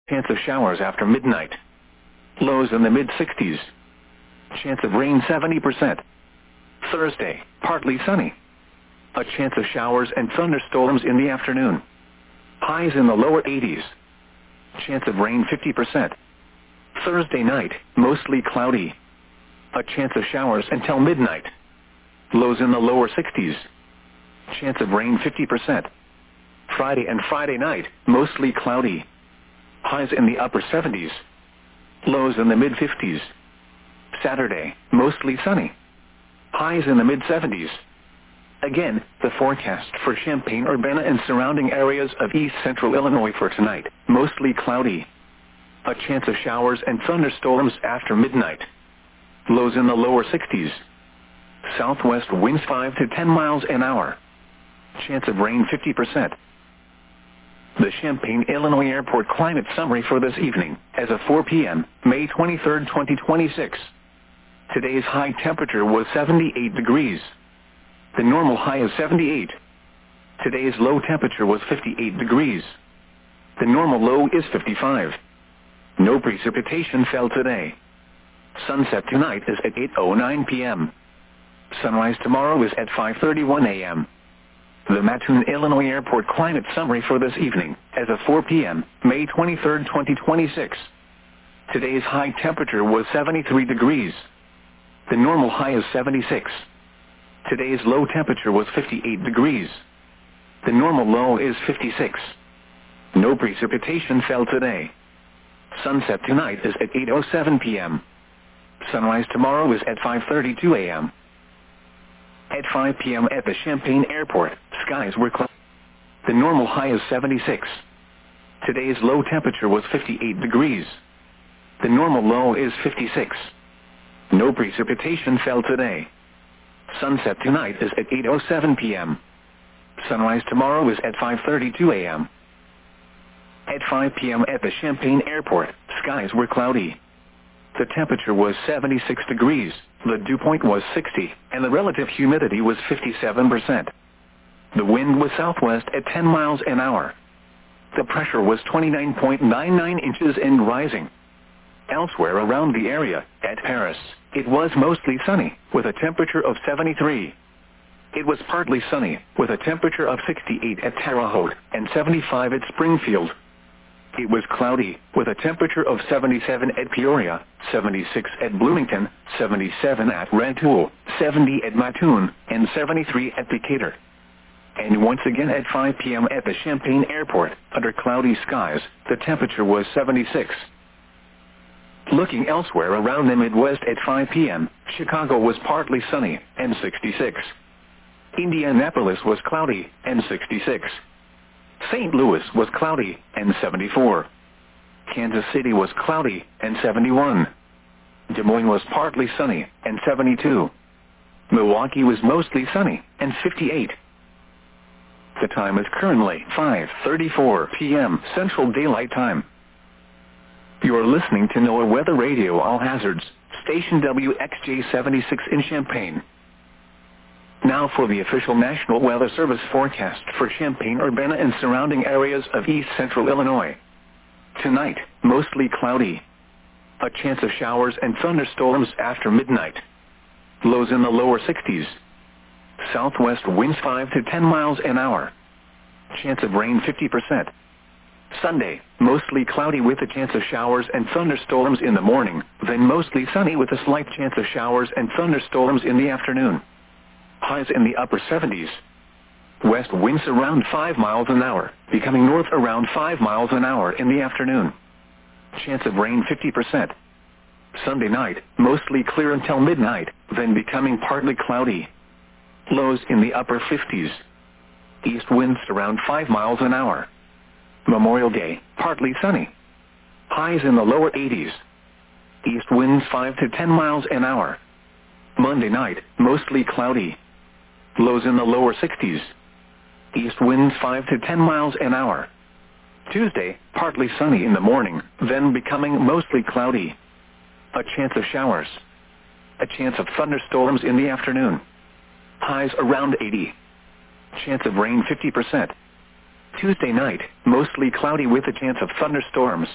Chance of showers after midnight. Lows in the mid-60s. Chance of rain 70%. Thursday, partly sunny. A chance of showers and thunderstorms in the afternoon. Highs in the lower 80s. Chance of rain 50%. Thursday night, mostly cloudy. A chance of showers until midnight. Lows in the lower 60s. Chance of rain 50%. Friday and Friday night, mostly cloudy. Highs in the upper 70s. Lows in the mid-50s. Saturday, mostly sunny. Highs in the mid-70s. Again, the forecast for Champaign-Urbana and surrounding areas of east central Illinois for tonight, mostly cloudy. A chance of showers and thunderstorms after midnight. Lows in the lower 60s. Southwest winds 5 to 10 miles an hour. Chance of rain 50%. The Champaign, Illinois Airport climate summary for this evening, as of 4 p.m., May 23, 2026. Today's high temperature was 78 degrees. The normal high is 78. Today's low temperature was 58 degrees. The normal low is 55. No precipitation fell today. Sunset tonight is at 8:09 p.m. Sunrise tomorrow is at 5:31 a.m. The Mattoon, Illinois Airport climate summary for this evening, as of 4 p.m., May 23, 2026. Today's high temperature was 73 degrees. The normal high is 76. Today's low temperature was 58 degrees. The normal low is 56. No precipitation fell today. Sunset tonight is at 8:07 p.m. Sunrise tomorrow is at 5:32 a.m. At 5 p.m. at the Champaign Airport, skies were cloudy. The normal high is 76. Today's low temperature was 58 degrees. The normal low is 56. No precipitation fell today. Sunset tonight is at 8:07 p.m. Sunrise tomorrow is at 5:32 a.m. At 5 p.m. at the Champaign Airport, skies were cloudy. The temperature was 76 degrees, the dew point was 60, and the relative humidity was 57%. The wind was southwest at 10 miles an hour. The pressure was 29.99 inches and rising. Elsewhere around the area, at Paris, it was mostly sunny, with a temperature of 73. It was partly sunny, with a temperature of 68 at Terre Haute, and 75 at Springfield. It was cloudy, with a temperature of 77 at Peoria, 76 at Bloomington, 77 at Rantoul, 70 at Mattoon, and 73 at Decatur. And once again at 5 p.m. at the Champaign Airport, under cloudy skies, the temperature was 76. Looking elsewhere around the Midwest at 5 p.m., Chicago was partly sunny, and 66. Indianapolis was cloudy, and 66. St. Louis was cloudy, and 74. Kansas City was cloudy, and 71. Des Moines was partly sunny, and 72. Milwaukee was mostly sunny, and 58. The time is currently 5:34 p.m. Central Daylight Time. You are listening to NOAA Weather Radio All Hazards, station WXJ-76 in Champaign. Now for the official National Weather Service forecast for Champaign-Urbana and surrounding areas of east central Illinois. Tonight, mostly cloudy. A chance of showers and thunderstorms after midnight. Lows in the lower 60s. Southwest winds 5 to 10 miles an hour. Chance of rain 50%. Sunday, mostly cloudy with a chance of showers and thunderstorms in the morning, then mostly sunny with a slight chance of showers and thunderstorms in the afternoon. Highs in the upper 70s. West winds around 5 miles an hour, becoming north around 5 miles an hour in the afternoon. Chance of rain 50%. Sunday night, mostly clear until midnight, then becoming partly cloudy. Lows in the upper 50s. East winds around 5 miles an hour. Memorial Day, partly sunny. Highs in the lower 80s. East winds 5 to 10 miles an hour. Monday night, mostly cloudy. Lows in the lower 60s. East winds 5 to 10 miles an hour. Tuesday, partly sunny in the morning, then becoming mostly cloudy. A chance of showers. A chance of thunderstorms in the afternoon. Highs around 80. Chance of rain 50%. Tuesday night, mostly cloudy with a chance of thunderstorms.